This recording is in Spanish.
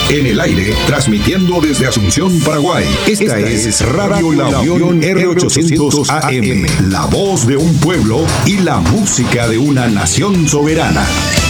En el aire, transmitiendo desde Asunción, Paraguay. Esta es Radio La Unión R800 AM. La voz de un pueblo y la música de una nación soberana.